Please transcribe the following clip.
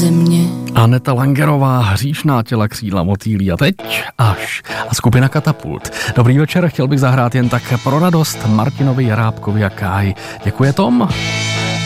země. Aneta Langerová, Hříšná těla, křídla motýlí a teď až. A skupina Katapult. Dobrý večer, chtěl bych zahrát jen tak pro radost Martinovi Jerábkovi a Káji. Děkuje Tom.